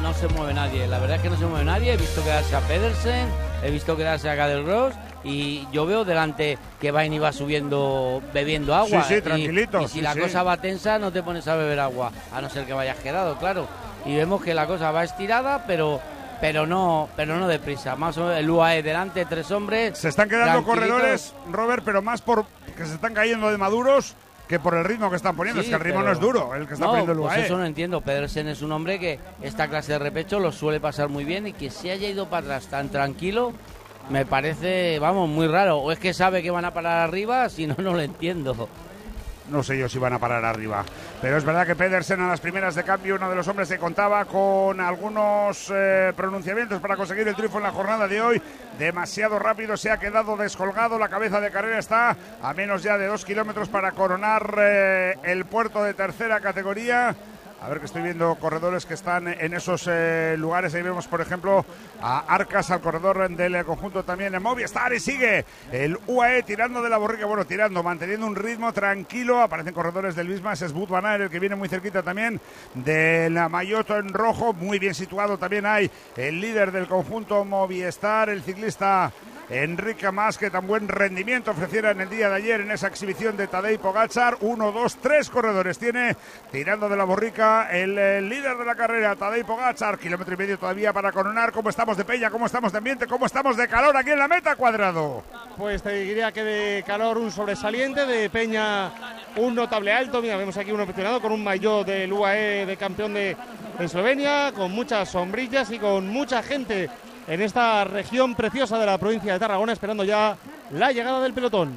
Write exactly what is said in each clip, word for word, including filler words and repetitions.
no se mueve nadie. La verdad es que no se mueve nadie. He visto quedarse a Pedersen, he visto quedarse a Gade-Ross y yo veo delante que Vaini va subiendo bebiendo agua. Sí, sí, tranquilito. Y, y si sí, la sí. cosa va tensa, no te pones a beber agua, a no ser que vayas quedado, claro. Y vemos que la cosa va estirada, pero pero no pero no deprisa. Más o menos el U A E delante, tres hombres. Se están quedando corredores, Robert, pero más por que se están cayendo de maduros que por el ritmo que están poniendo. Sí, es que el ritmo pero... no es duro, el que está no, poniendo el U A E. Pues eso no entiendo. Pedersen es un hombre que esta clase de repecho lo suele pasar muy bien y que se haya ido para atrás tan tranquilo me parece, vamos, muy raro. O es que sabe que van a parar arriba, si no, no lo entiendo. No sé yo si van a parar arriba. Pero es verdad que Pedersen a las primeras de cambio, uno de los hombres que contaba con algunos eh, pronunciamientos para conseguir el triunfo en la jornada de hoy. Demasiado rápido, se ha quedado descolgado. La cabeza de carrera está a menos ya de dos kilómetros para coronar eh, el puerto de tercera categoría. A ver, que estoy viendo corredores que están en esos eh, lugares. Ahí vemos, por ejemplo, a Arcas, al corredor del conjunto también en Movistar. Y sigue el U A E tirando de la borrica. Bueno, tirando, manteniendo un ritmo tranquilo. Aparecen corredores del Bismas. Es Wout van Aert, el que viene muy cerquita también de la Mayotte en rojo. Muy bien situado también hay el líder del conjunto Movistar, el ciclista Enrique Mas, que tan buen rendimiento ofreciera en el día de ayer en esa exhibición de Tadej Pogačar. Uno, dos, tres corredores tiene tirando de la borrica el, el líder de la carrera, Tadej Pogačar. Kilómetro y medio todavía para coronar. ¿Cómo estamos de peña? ¿Cómo estamos de ambiente? ¿Cómo estamos de calor aquí en la meta, Cuadrado? Pues te diría que de calor un sobresaliente, de peña un notable alto. Mira, vemos aquí un aficionado con un maillot del U A E de campeón de Eslovenia, con muchas sombrillas y con mucha gente en esta región preciosa de la provincia de Tarragona, esperando ya la llegada del pelotón.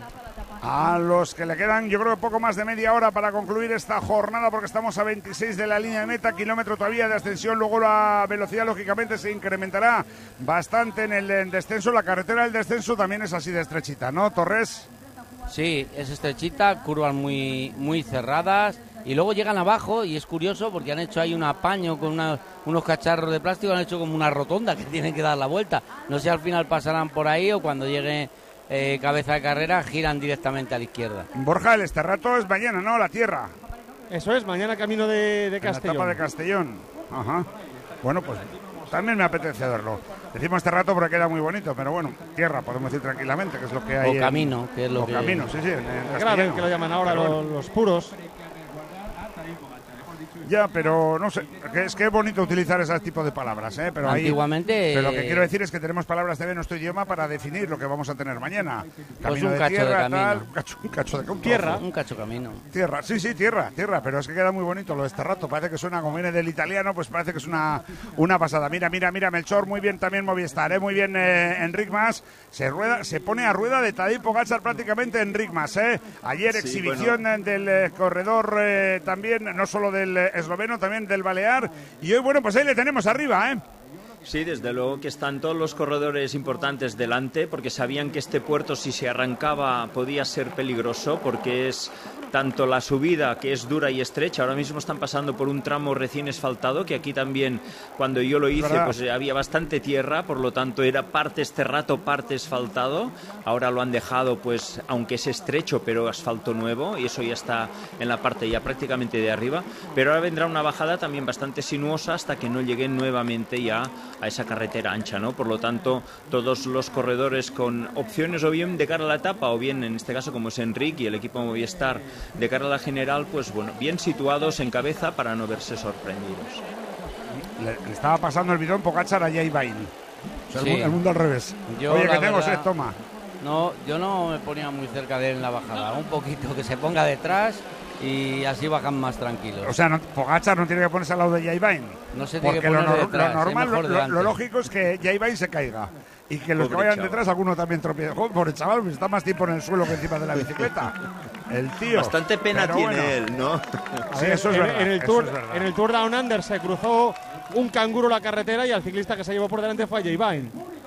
A los que le quedan, yo creo, poco más de media hora para concluir esta jornada, porque estamos a veintiséis de la línea de meta, kilómetro todavía de ascensión. Luego la velocidad, lógicamente, se incrementará bastante en el descenso. La carretera del descenso también es así de estrechita, ¿no, Torres? Sí, es estrechita, curvas muy, muy cerradas. Y luego llegan abajo y es curioso porque han hecho ahí un apaño con una, unos cacharros de plástico, han hecho como una rotonda que tienen que dar la vuelta. No sé si al final pasarán por ahí o cuando llegue eh, cabeza de carrera giran directamente a la izquierda. Borja, el Esterrato es mañana, ¿no? La tierra. Eso es, mañana camino de, de Castellón. En la etapa de Castellón. Ajá. Bueno, pues también me apetece verlo. Decimos este rato porque queda muy bonito, pero bueno, tierra, podemos decir tranquilamente, que es lo que hay. O camino, en, que es lo o que... camino, sí, sí. En, en Grave, que lo llaman ahora los, bueno. los puros. Ya, pero no sé, es que es bonito utilizar ese tipo de palabras, ¿eh? Pero antiguamente... Ahí, pero lo que quiero decir es que tenemos palabras de nuestro idioma para definir lo que vamos a tener mañana. Pues Camino un de cacho tierra, de camino. Tal, un, cacho, un cacho de un tierra. Un cacho camino. Tierra, sí, sí, tierra, tierra, pero es que queda muy bonito lo de este rato. Parece que suena, como viene del italiano, pues parece que es una, una pasada. Mira, mira, mira, Melchor, muy bien también Movistar, ¿eh? Muy bien eh, Enric Mas. Se, rueda, se pone a rueda de Tadej Pogačar prácticamente Enric Mas, ¿eh? Ayer sí, exhibición bueno. del eh, corredor eh, también, no solo del eh, esloveno, también del balear. Y hoy, bueno, pues ahí le tenemos arriba, ¿eh? Sí, desde luego que están todos los corredores importantes delante, porque sabían que este puerto, si se arrancaba, podía ser peligroso, porque es tanto la subida, que es dura y estrecha. Ahora mismo están pasando por un tramo recién asfaltado, que aquí también, cuando yo lo hice, pues había bastante tierra, por lo tanto era parte esterrato, parte asfaltado. Ahora lo han dejado, pues, aunque es estrecho, pero asfalto nuevo, y eso ya está en la parte ya prácticamente de arriba. Pero ahora vendrá una bajada también bastante sinuosa hasta que no lleguen nuevamente ya a esa carretera ancha, ¿no? Por lo tanto, todos los corredores con opciones o bien de cara a la etapa o bien, en este caso, como es Enric y el equipo Movistar, de cara a la general, pues bueno, bien situados en cabeza para no verse sorprendidos. Le, le estaba pasando el bidón Pogačar a Jay Vain. O sea, sí. el, el mundo al revés. Yo, Oye, que tengo verdad, sed, toma. No, yo no me ponía muy cerca de él en la bajada. Un poquito que se ponga detrás y así bajan más tranquilos. O sea, no, Pogačar no tiene que ponerse al lado de Jay Vain. No se tiene porque que poner lo, detrás, lo normal, lo, lo, lo lógico es que Jay Vain se caiga. Y que los Pobre que vayan chaval. detrás, alguno también tropiece. Joder, pobre chaval, está más tiempo en el suelo que encima de la bicicleta. El tío. Bastante pena Pero tiene bueno. él, ¿no? Sí, eso es en, verdad. En el, eso tour, es verdad. en el Tour Down Under se cruzó un canguro la carretera y al ciclista que se llevó por delante fue a Jay Vain.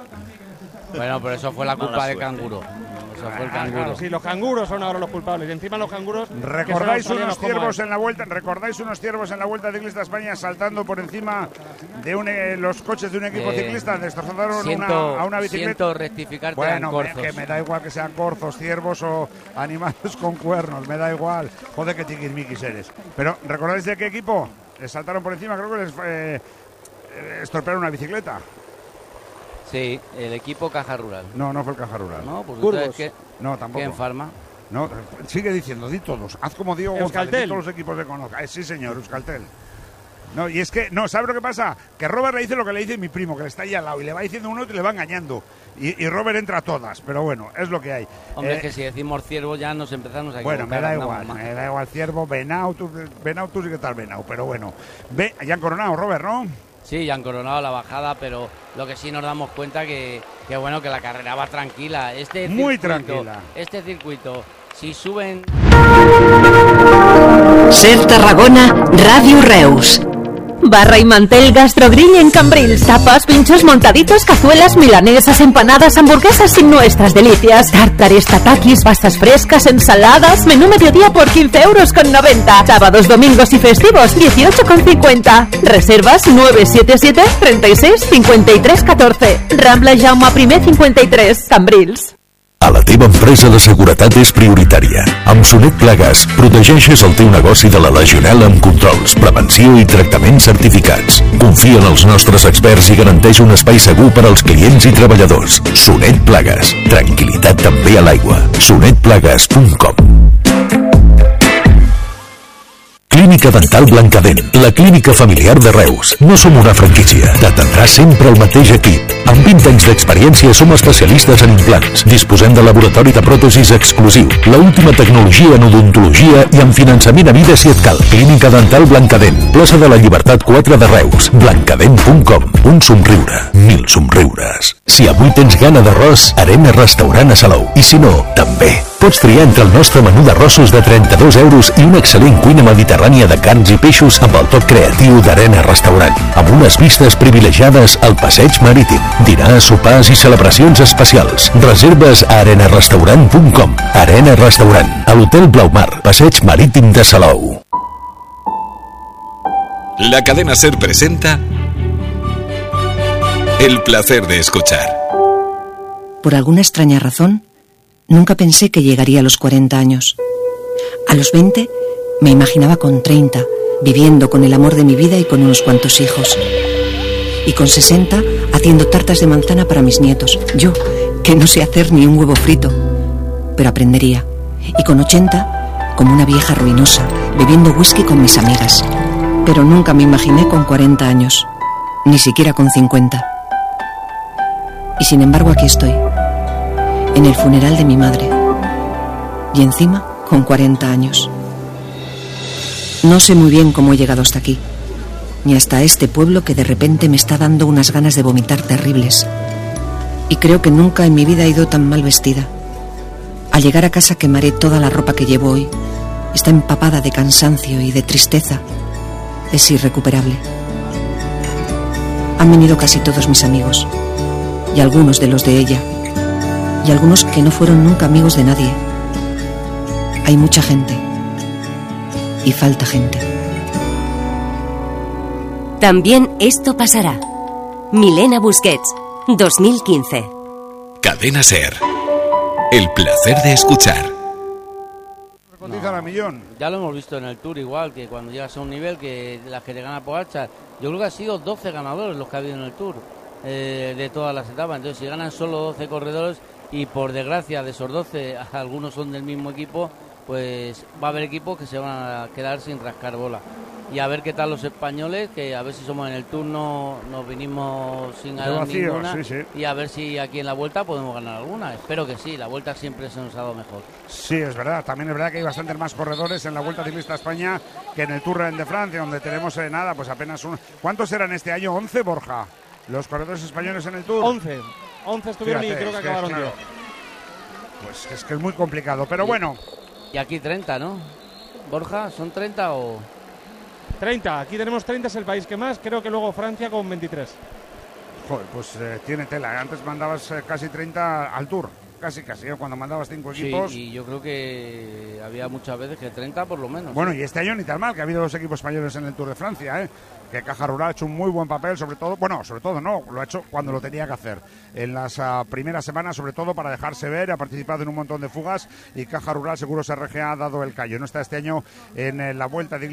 Bueno, pero eso fue la culpa Mala de suerte. Canguro. Eso fue el Ah, canguro. claro, sí, los canguros son ahora los culpables. Y encima los canguros... ¿Recordáis que son unos australianos como ciervos él. en la vuelta? ¿Recordáis unos ciervos en la Vuelta Ciclista a España saltando por encima de un, eh, los coches de un equipo Eh, ciclista? Destrozaron Siento, una, a una bicicleta. siento rectificarte, Bueno, eran me, corzos. que me da igual que sean corzos, ciervos o animales con cuernos, me da igual. Joder, que tiquismiquis eres. Pero, ¿recordáis de qué equipo? Les saltaron por encima, creo que les... Eh, eh, estropearon una bicicleta. Sí, el equipo Caja Rural. No, no fue el Caja Rural. No, pues Burgos. entonces, ¿qué? No, tampoco. ¿Qué en Farma? No, sigue diciendo, di todos. Haz como Diego González, Euskaltel. di todos los equipos que conozca. Eh, sí, señor, Euskaltel. No, y es que, no, ¿sabes lo que pasa? Que Robert le dice lo que le dice mi primo, que le está ahí al lado, y le va diciendo uno y le va engañando. Y, y Robert entra a todas, pero bueno, es lo que hay. Hombre, Eh, es que si decimos ciervo ya nos empezamos a Bueno, me equivocar, da andamos igual, mal. me da igual Ciervo, Benau, tú, Benau, tú sí que estás Benau, pero bueno. Ve, ya han coronado, Robert, ¿no? Sí, ya han coronado la bajada, pero lo que sí nos damos cuenta que, que bueno, que la carrera va tranquila. Este Muy circuito, tranquila. Este circuito, si suben... Ser Tarragona, Ràdio Reus. Barra y mantel Gastrogrill en Cambrils. Tapas, pinchos, montaditos, cazuelas, milanesas, empanadas, hamburguesas y nuestras delicias. Tártares, tatakis, pastas frescas, ensaladas. Menú mediodía por quince euros con noventa. Sábados, domingos y festivos, dieciocho con cincuenta. Reservas nueve siete siete, treinta y seis, cincuenta y tres, catorce. Rambla Jaume Primer cincuenta y tres, Cambrils. A la teva empresa la seguretat és prioritària. Amb Sonet Plagues protegeixes el teu negoci de la legionel·la amb controls, prevenció i tractaments certificats. Confia en els nostres experts i garanteix un espai segur per als clients i treballadors. Sonet Plagues. Tranquilitat també a l'aigua. sonet plagues punt com. Clínica Dental Blancadent, la clínica familiar de Reus. No som una franquícia, t'atendrà sempre el mateix equip. Amb vint anys d'experiència som especialistes en implants. Disposem de laboratori de pròtesis exclusiu, la última tecnologia en odontologia i amb finançament a mida si et cal. Clínica Dental Blancadent, plaça de la Llibertat quatre de Reus, blancadent punt com. Un somriure, mil somriures. Si avui tens gana d'arròs, Arena Restaurant a Salou. I si no, també. Pots triar entre el nostre menú d'arrossos de trenta-dos euros i una excel·lent cuina mediterrània de carns i peixos amb el toc creatiu d'Arena Restaurant, amb unes vistes privilegiades al passeig marítim, dinars, sopars i celebracions especials. Reserves a arena restaurant punt com. Arena Restaurant, a l'Hotel Blaumar, passeig marítim de Salou. La cadena SER presenta El placer de escuchar. Por alguna extraña razón, nunca pensé que llegaría a los cuarenta años. A los veinte me imaginaba con treinta, viviendo con el amor de mi vida y con unos cuantos hijos. Y con sesenta, haciendo tartas de manzana para mis nietos. Yo, que no sé hacer ni un huevo frito, pero aprendería. Y con ochenta, como una vieja ruinosa, bebiendo whisky con mis amigas. Pero nunca me imaginé con cuarenta años, ni siquiera con cincuenta. Y sin embargo aquí estoy, en el funeral de mi madre. Y encima, con cuarenta años. No sé muy bien cómo he llegado hasta aquí, ni hasta este pueblo que de repente me está dando unas ganas de vomitar terribles. Y creo que nunca en mi vida he ido tan mal vestida. Al llegar a casa quemaré toda la ropa que llevo hoy. Está empapada de cansancio y de tristeza. Es irrecuperable. Han venido casi todos mis amigos, y algunos de los de ella, y algunos que no fueron nunca amigos de nadie. Hay mucha gente, y falta gente. También esto pasará. Milena Busquets, dos mil quince. Cadena SER. El placer de escuchar. Cotiza a millón. Ya lo hemos visto en el Tour igual, que cuando llegas a un nivel que las que te gana Pogačar, yo creo que ha sido doce ganadores los que ha habido en el Tour, eh, de todas las etapas. Entonces si ganan solo doce corredores y por desgracia de esos doce algunos son del mismo equipo, pues va a haber equipos que se van a quedar sin rascar bola. Y a ver qué tal los españoles, que a ver si somos en el Tour no nos vinimos sin ganar vacío, ninguna, sí, sí. y a ver si aquí en la Vuelta podemos ganar alguna. Espero que sí, la Vuelta siempre se nos ha dado mejor. Sí, es verdad. También es verdad que hay bastantes más corredores en la Vuelta Ciclista a España que en el Tour de Francia, donde tenemos eh, nada, pues apenas un... ¿Cuántos eran este año? ¿once, Borja? Los corredores españoles en el Tour. once. once estuvieron. Fíjate, y creo que es que, acabaron claro, diez. Pues es que es muy complicado, pero Y- bueno. Y aquí treinta, ¿no? Borja, ¿son treinta o...? treinta. Aquí tenemos treinta, es el país que más. Creo que luego Francia con veintitrés. Joder, pues eh, tiene tela. Antes mandabas eh, casi treinta al Tour. Casi, casi, ¿eh? Cuando mandabas cinco Sí, equipos. y yo creo que había muchas veces que treinta por lo menos. Bueno, y este año ni tan mal, que ha habido dos equipos españoles en el Tour de Francia, ¿eh? Que Caja Rural ha hecho un muy buen papel, sobre todo, bueno, sobre todo no, lo ha hecho cuando lo tenía que hacer. En las uh, primeras semanas, sobre todo para dejarse ver, ha participado en un montón de fugas y Caja Rural seguro se ha dado el callo. No está este año en eh, la Vuelta de